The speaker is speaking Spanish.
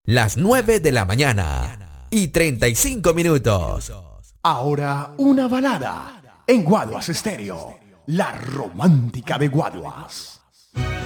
las 9 de la mañana y 35 minutos. Ahora una balada en Guaduas Estéreo, la romántica de Guaduas.